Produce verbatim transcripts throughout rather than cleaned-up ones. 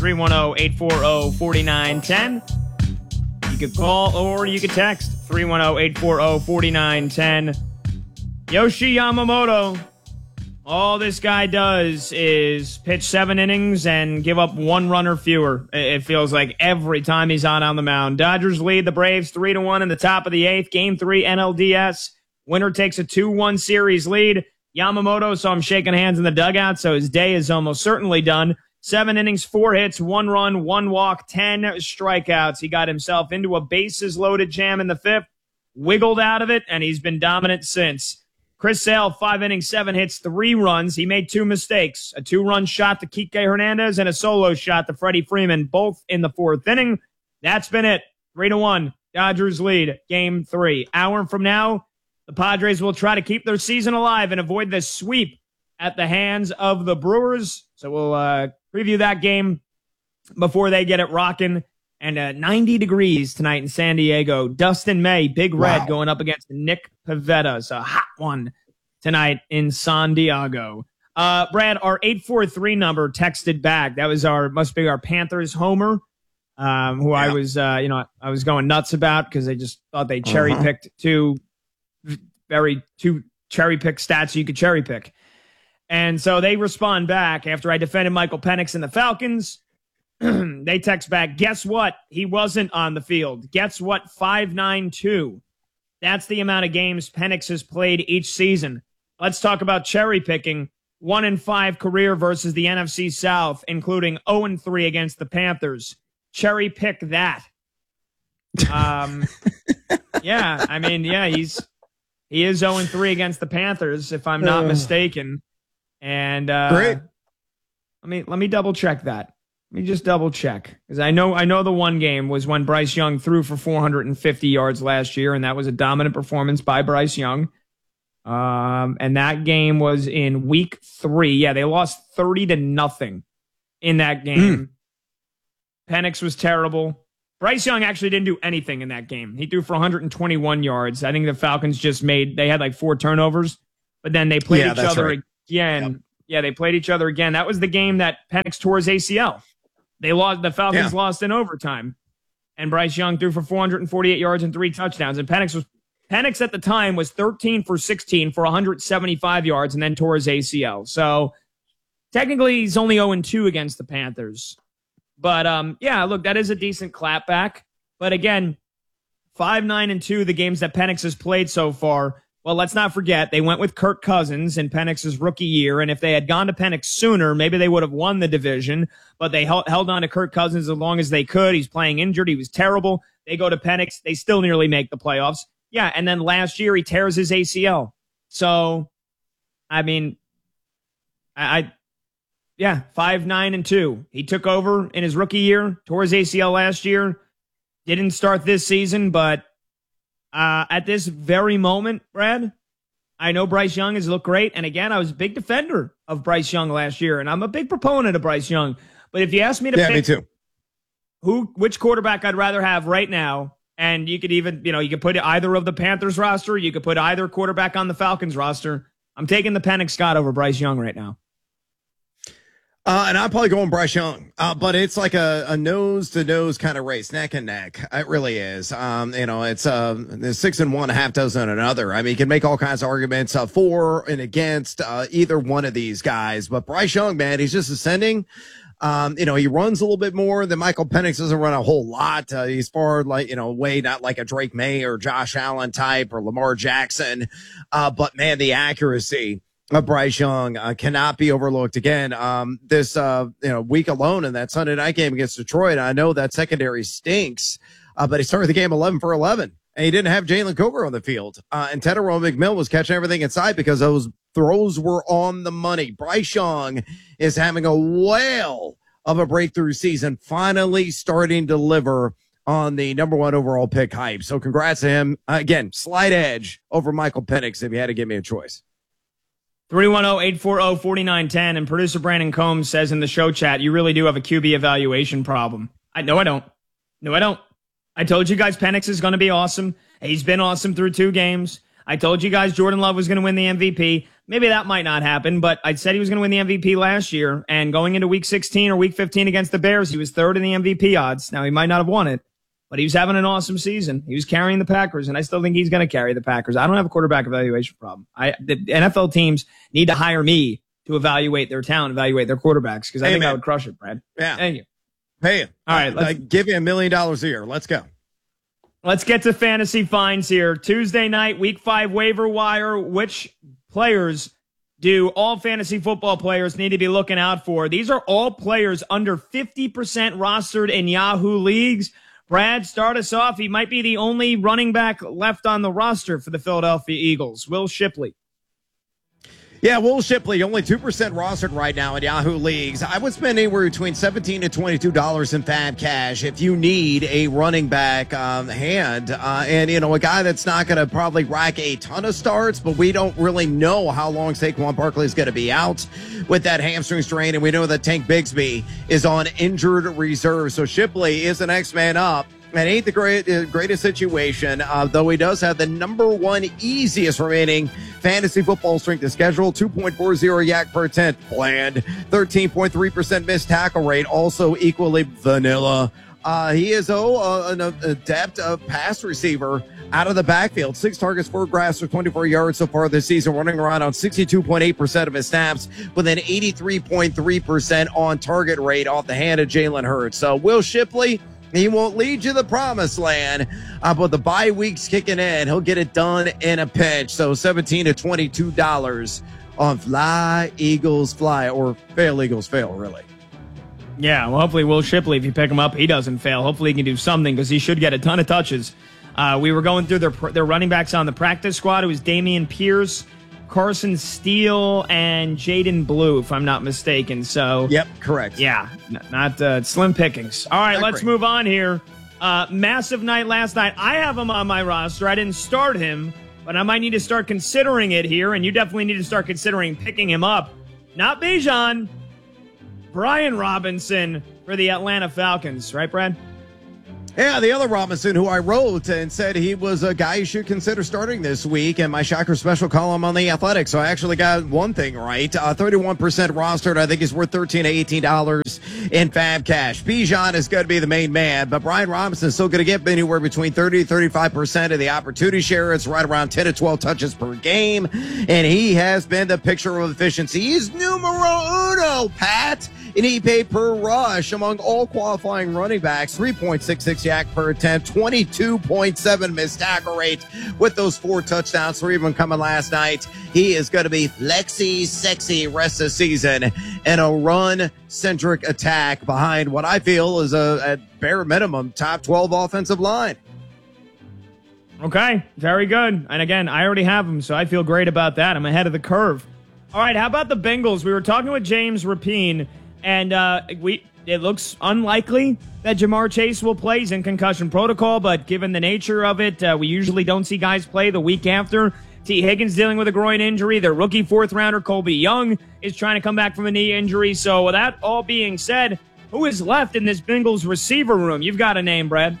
three one zero, eight four zero, four nine one zero. You could call or you could text three one zero, eight four zero, four nine one zero. Yoshi Yamamoto, all this guy does is pitch seven innings and give up one run or fewer. It feels like every time he's on on the mound. Dodgers lead the Braves three to one in the top of the eighth. Game three N L D S. Winner takes a two one series lead. Yamamoto saw him shaking hands in the dugout, so his day is almost certainly done. Seven innings, four hits, one run, one walk, ten strikeouts. He got himself into a bases-loaded jam in the fifth, wiggled out of it, and he's been dominant since. Chris Sale, five innings, seven hits, three runs. He made two mistakes, a two-run shot to Kike Hernandez and a solo shot to Freddie Freeman, both in the fourth inning. That's been it. Three to one. Dodgers lead game three. Hour from now, the Padres will try to keep their season alive and avoid the sweep at the hands of the Brewers. So we'll uh, preview that game before they get it rocking. And uh, ninety degrees tonight in San Diego. Dustin May, Big Red, wow, going up against Nick Pivetta. It's a hot one tonight in San Diego. Uh, Brad, our eight four three number texted back. That was our, must be our Panthers homer, um, who yeah. I was, uh, you know, I was going nuts about because I just thought they cherry picked uh-huh. two very, two cherry pick stats you could cherry pick. And so they respond back after I defended Michael Penix and the Falcons. They text back, guess what? He wasn't on the field. Guess what? five nine two. That's the amount of games Penix has played each season. Let's talk about cherry picking. One and five career versus the N F C South, including oh and three against the Panthers. Cherry pick that. Um, yeah, I mean, yeah, he's he is oh and three against the Panthers, if I'm not mistaken. And uh, great. Let me let me double check that. Let me just double check, because I know I know the one game was when Bryce Young threw for four hundred fifty yards last year, and that was a dominant performance by Bryce Young. Um, and that game was in week three. Yeah, they lost thirty to nothing in that game. Mm. Penix was terrible. Bryce Young actually didn't do anything in that game. He threw for one hundred twenty-one yards. I think the Falcons just made, they had like four turnovers, but then they played yeah, each other right. again. Yep. Yeah, they played each other again. That was the game that Penix tore his A C L. They lost. The Falcons yeah. lost in overtime, and Bryce Young threw for four hundred forty-eight yards and three touchdowns. And Penix was Penix at the time was thirteen for sixteen for one hundred seventy-five yards, and then tore his A C L. So technically, he's only oh and two against the Panthers. But um, yeah, look, that is a decent clapback. But again, five nine and two, the games that Penix has played so far. Well, let's not forget, they went with Kirk Cousins in Penix's rookie year, and if they had gone to Penix sooner, maybe they would have won the division, but they held, held on to Kirk Cousins as long as they could. He's playing injured. He was terrible. They go to Penix. They still nearly make the playoffs. Yeah, and then last year he tears his A C L. So, I mean, I, I yeah, five nine and two. He took over in his rookie year, tore his A C L last year, didn't start this season, but Uh, at this very moment, Brad, I know Bryce Young has looked great. And again, I was a big defender of Bryce Young last year, and I'm a big proponent of Bryce Young. But if you ask me to yeah, pick me too. who, which quarterback I'd rather have right now, and you could even, you know, you could put either of the Panthers roster, you could put either quarterback on the Falcons roster. I'm taking the Penix Scott over Bryce Young right now. Uh, and I'm probably going Bryce Young, uh, but it's like a, a nose to nose kind of race, neck and neck. It really is. Um, you know, it's uh, six and one, a half dozen another. I mean, you can make all kinds of arguments uh, for and against uh, either one of these guys, but Bryce Young, man, he's just ascending. Um, you know, he runs a little bit more than Michael Penix. Doesn't run a whole lot. Uh, he's far like, you know, way not like a Drake May or Josh Allen type or Lamar Jackson. Uh, but man, the accuracy of Bryce Young uh, cannot be overlooked. Again, um, this uh, you know week alone in that Sunday night game against Detroit, I know that secondary stinks, uh, but he started the game eleven for eleven, and he didn't have Jalen Coker on the field. Uh, and Tedero McMillan was catching everything inside because those throws were on the money. Bryce Young is having a whale of a breakthrough season, finally starting to deliver on the number one overall pick hype. So congrats to him. Uh, again, slight edge over Michael Penix if you had to give me a choice. three one zero, eight four zero, four nine one zero. And producer Brandon Combs says in the show chat, you really do have a Q B evaluation problem. I No, I don't. No, I don't. I told you guys Penix is going to be awesome. He's been awesome through two games. I told you guys Jordan Love was going to win the M V P. maybe that might not happen, but I said he was going to win the M V P last year, and going into week sixteen or week fifteen against the Bears, he was third in the M V P odds. Now, he might not have won it, but he was having an awesome season. He was carrying the Packers, and I still think he's going to carry the Packers. I don't have a quarterback evaluation problem. I the N F L teams need to hire me to evaluate their talent, evaluate their quarterbacks, because I hey, think man. I would crush it, Brad. Yeah. Thank you. Pay it. All right, let's, I give you a million dollars a year. Let's go. Let's get to fantasy finds here. Tuesday night, week five waiver wire. Which players do all fantasy football players need to be looking out for? These are all players under fifty percent rostered in Yahoo leagues. Brad, start us off. He might be the only running back left on the roster for the Philadelphia Eagles. Will Shipley. Yeah, Will Shipley, only two percent rostered right now in Yahoo leagues. I would spend anywhere between seventeen and twenty-two dollars in Fab Cash if you need a running back um, hand. Uh, and, you know, a guy that's not going to probably rack a ton of starts, but we don't really know how long Saquon Barkley is going to be out with that hamstring strain. And we know that Tank Bigsby is on injured reserve. So Shipley is the next man up. And ain't the great, uh, greatest situation, uh, though he does have the number one easiest remaining fantasy football strength of schedule, two point four oh yak per attempt, bland, thirteen point three percent missed tackle rate, also equally vanilla. Uh, he is, oh, uh, an adept uh, pass receiver out of the backfield. Six targets, four grabs for twenty-four yards so far this season, running around on sixty-two point eight percent of his snaps with an eighty-three point three percent on target rate off the hand of Jalen Hurts. So Will Shipley, he won't lead you to the promised land, uh, but the bye week's kicking in. He'll get it done in a pinch. So seventeen to twenty-two dollars on Fly, Eagles, Fly, or Fail, Eagles, Fail, really. Yeah, well, hopefully Will Shipley, if you pick him up, he doesn't fail. Hopefully he can do something because he should get a ton of touches. Uh, we were going through their their running backs on the practice squad. It was Damian Pierce, Carson Steele, and Jaden Blue, if I'm not mistaken. So, yep, correct. Yeah, n- not uh, slim pickings. All right, Not let's great. move on here. Uh, massive night last night. I have him on my roster. I didn't start him, but I might need to start considering it here, and you definitely need to start considering picking him up. Not Bijan, Brian Robinson for the Atlanta Falcons. Right, Brad? Yeah, the other Robinson who I wrote and said he was a guy you should consider starting this week in my Shocker Special column on The Athletic. So I actually got one thing right. Uh, thirty-one percent rostered. I think he's worth thirteen to eighteen dollars in Fab Cash. Bijan is going to be the main man, but Brian Robinson is still going to get anywhere between thirty to thirty-five percent of the opportunity share. It's right around ten to twelve touches per game, and he has been the picture of efficiency. He's numero uno, Pat, in E P A per rush among all qualifying running backs. three point six six yak per attempt, twenty-two point seven missed tackle rate with those four touchdowns, three of them coming last night. He is going to be flexy, sexy rest of the season and a run-centric attack behind what I feel is a, at bare minimum, top twelve offensive line. Okay, very good. And again, I already have him, so I feel great about that. I'm ahead of the curve. All right, how about the Bengals? We were talking with James Rapine, and uh, we it looks unlikely that Jamar Chase will play. He's in concussion protocol, but given the nature of it, uh, we usually don't see guys play the week after. T. Higgins dealing with a groin injury. Their rookie fourth-rounder, Colby Young, is trying to come back from a knee injury. So with that all being said, who is left in this Bengals receiver room? You've got a name, Brad.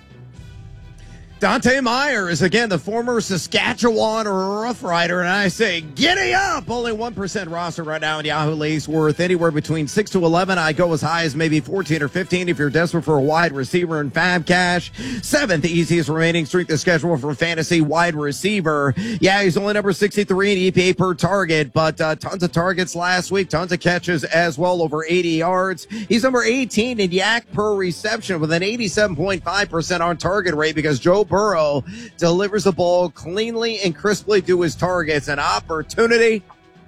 Dante Myers, again, the former Saskatchewan Rough Rider, and I say, giddy up! Only one percent roster right now in Yahoo leagues, worth anywhere between six to eleven. I go as high as maybe fourteen or fifteen if you're desperate for a wide receiver in Fab Cash. Seventh easiest remaining strength of schedule for fantasy wide receiver. Yeah, he's only number sixty-three in E P A per target, but uh, tons of targets last week, tons of catches as well, over eighty yards. He's number eighteen in yak per reception with an eighty-seven point five percent on target rate because Joe Burrow delivers the ball cleanly and crisply to his targets. An opportunity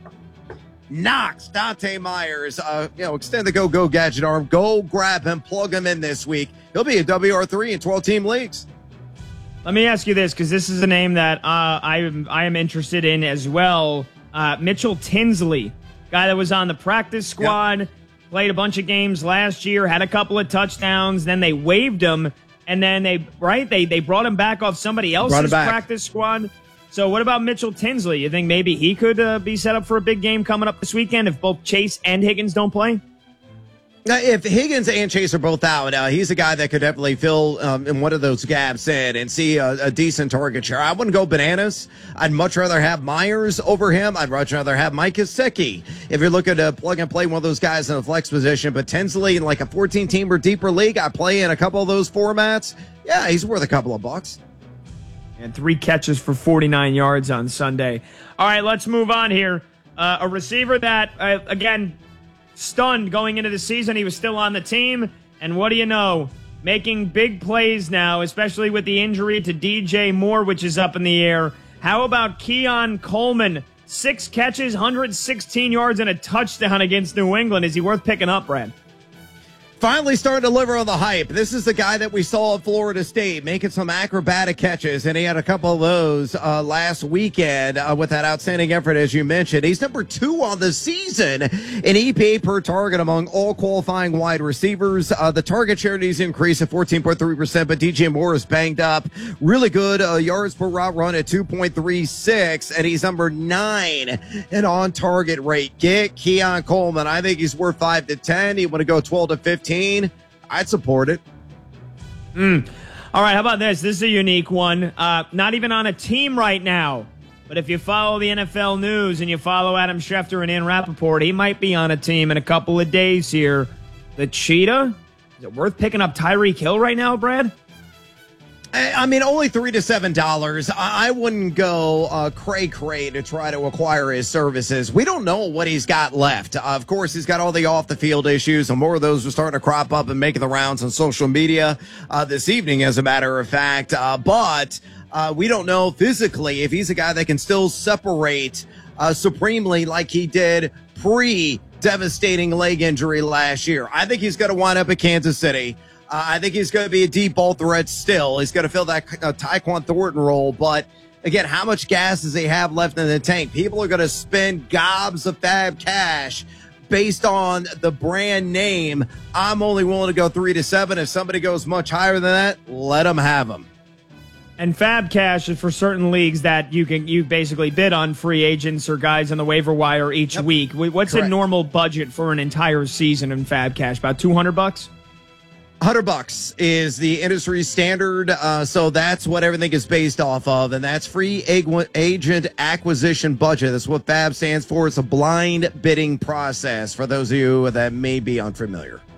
knocks Dante Myers. Uh, you know, extend the go-go gadget arm. Go grab him, plug him in this week. He'll be a W R three in twelve-team leagues. Let me ask you this, because this is a name that uh, I am I am interested in as well. Uh, Mitchell Tinsley, guy that was on the practice squad, yep. Played a bunch of games last year, had a couple of touchdowns. Then they waived him. And then they, right, they they brought him back off somebody else's practice squad. So what about Mitchell Tinsley? You think maybe he could uh, be set up for a big game coming up this weekend if both Chase and Higgins don't play? Uh, If Higgins and Chase are both out, uh, he's a guy that could definitely fill um, in one of those gaps in and see a, a decent target share. I wouldn't go bananas. I'd much rather have Myers over him. I'd much rather have Mike Gesicki. If you're looking to plug and play one of those guys in a flex position, but Tinsley in like a fourteen-team or deeper league, I play in a couple of those formats. Yeah, he's worth a couple of bucks. And three catches for forty-nine yards on Sunday. All right, let's move on here. Uh, a receiver that, uh, again, stunned going into the season. He was still on the team. And what do you know? Making big plays now, especially with the injury to D J Moore, which is up in the air. How about Keon Coleman? Six catches, one hundred sixteen yards, and a touchdown against New England. Is he worth picking up, Brad? Finally starting to deliver on the hype. This is the guy that we saw at Florida State making some acrobatic catches, and he had a couple of those uh, last weekend uh, with that outstanding effort, as you mentioned. He's number two on the season in E P A per target among all qualifying wide receivers. Uh, the target share needs increased at fourteen point three percent, but D J Moore is banged up. Really good uh, yards per route run at two point three six, and he's number nine in on-target rate. Get Keon Coleman. I think he's worth five to ten. You want to go twelve to fifteen? I'd support it. Mm. All right, how about this? This is a unique one. Uh, not even on a team right now, but if you follow the N F L news and you follow Adam Schefter and Ian Rappaport, he might be on a team in a couple of days here. The Cheetah? Is it worth picking up Tyreek Hill right now, Brad? I mean, only three to seven dollars. I wouldn't go uh, cray cray to try to acquire his services. We don't know what he's got left. Uh, of course, he's got all the off the field issues, and more of those are starting to crop up and making the rounds on social media uh, this evening, as a matter of fact. Uh, but uh, we don't know physically if he's a guy that can still separate uh, supremely like he did pre devastating leg injury last year. I think he's going to wind up at Kansas City. Uh, I think he's going to be a deep ball threat still. He's going to fill that uh, Tyquan Thornton role. But, again, how much gas does he have left in the tank? People are going to spend gobs of fab cash based on the brand name. I'm only willing to go three to seven. If somebody goes much higher than that, let them have them. And Fab Cash is for certain leagues that you can you basically bid on free agents or guys on the waiver wire each Yep. week. What's Correct. a normal budget for an entire season in Fab Cash? About two hundred bucks? one hundred bucks is the industry standard, uh, so that's what everything is based off of, and that's free ag- agent acquisition budget. That's what F A B stands for. It's a blind bidding process for those of you that may be unfamiliar.